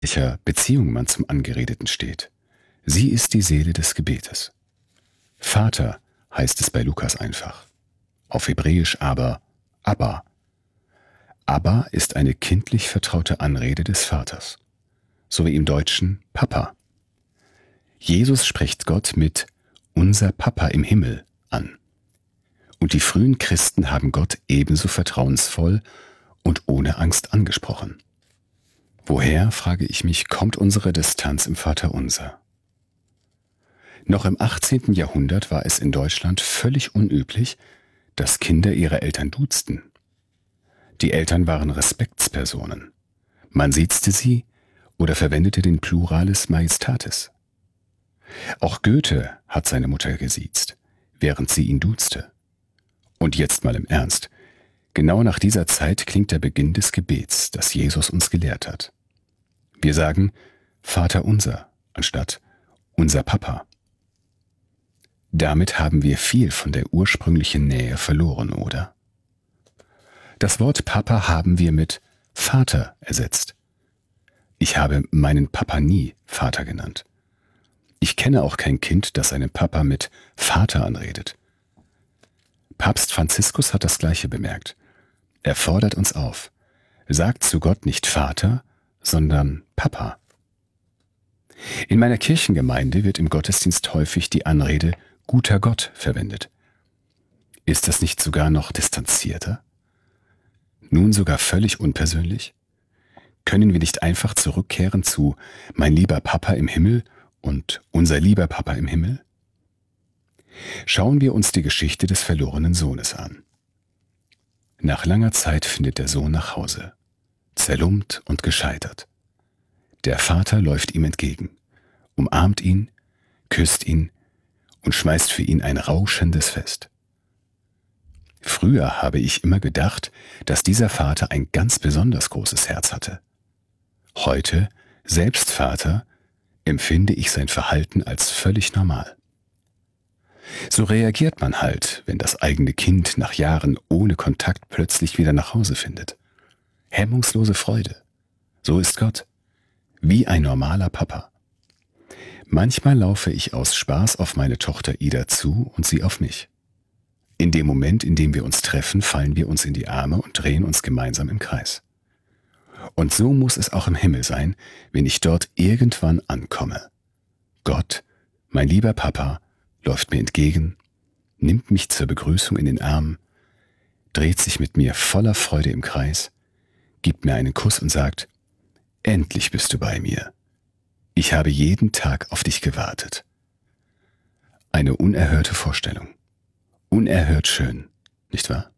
welcher Beziehung man zum Angeredeten steht. Sie ist die Seele des Gebetes. Vater heißt es bei Lukas einfach. Auf Hebräisch aber Abba. Abba ist eine kindlich vertraute Anrede des Vaters, so wie im Deutschen Papa. Jesus spricht Gott mit unser Papa im Himmel an. Und die frühen Christen haben Gott ebenso vertrauensvoll und ohne Angst angesprochen. Woher, frage ich mich, kommt unsere Distanz im Vaterunser? Noch im 18. Jahrhundert war es in Deutschland völlig unüblich, dass Kinder ihre Eltern duzten. Die Eltern waren Respektspersonen. Man siezte sie oder verwendete den Pluralis Majestatis. Auch Goethe hat seine Mutter gesiezt, während sie ihn duzte. Und jetzt mal im Ernst. Genau nach dieser Zeit klingt der Beginn des Gebets, das Jesus uns gelehrt hat. Wir sagen Vater unser anstatt unser Papa. Damit haben wir viel von der ursprünglichen Nähe verloren, oder? Das Wort Papa haben wir mit Vater ersetzt. Ich habe meinen Papa nie Vater genannt. Ich kenne auch kein Kind, das seinen Papa mit Vater anredet. Papst Franziskus hat das Gleiche bemerkt. Er fordert uns auf, sagt zu Gott nicht Vater, sondern Papa. In meiner Kirchengemeinde wird im Gottesdienst häufig die Anrede guter Gott verwendet. Ist das nicht sogar noch distanzierter? Nun sogar völlig unpersönlich? Können wir nicht einfach zurückkehren zu mein lieber Papa im Himmel und unser lieber Papa im Himmel? Schauen wir uns die Geschichte des verlorenen Sohnes an. Nach langer Zeit findet der Sohn nach Hause, zerlumpt und gescheitert. Der Vater läuft ihm entgegen, umarmt ihn, küsst ihn und schmeißt für ihn ein rauschendes Fest. Früher habe ich immer gedacht, dass dieser Vater ein ganz besonders großes Herz hatte. Heute, selbst Vater, empfinde ich sein Verhalten als völlig normal. So reagiert man halt, wenn das eigene Kind nach Jahren ohne Kontakt plötzlich wieder nach Hause findet. Hemmungslose Freude. So ist Gott. Wie ein normaler Papa. Manchmal laufe ich aus Spaß auf meine Tochter Ida zu und sie auf mich. In dem Moment, in dem wir uns treffen, fallen wir uns in die Arme und drehen uns gemeinsam im Kreis. Und so muss es auch im Himmel sein, wenn ich dort irgendwann ankomme. Gott, mein lieber Papa, läuft mir entgegen, nimmt mich zur Begrüßung in den Arm, dreht sich mit mir voller Freude im Kreis, gibt mir einen Kuss und sagt, endlich bist du bei mir. Ich habe jeden Tag auf dich gewartet. Eine unerhörte Vorstellung. Unerhört schön, nicht wahr?